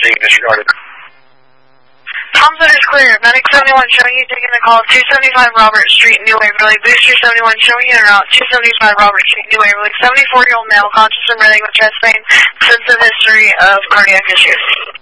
being disregarded. Tom Center's clear. Medic 71 showing you taking the call 275 Robert Street, New Waverly. Booster 71 showing you en route 275 Robert Street, New Waverly. 74-year-old male, conscious and breathing with chest pain, extensive history of cardiac issues.